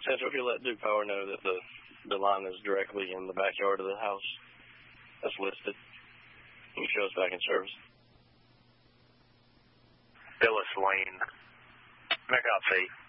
Central, if you let Duke Power know that the line is directly in the backyard of the house that's listed. You can show us back in service. Phyllis Lane. Make out 8.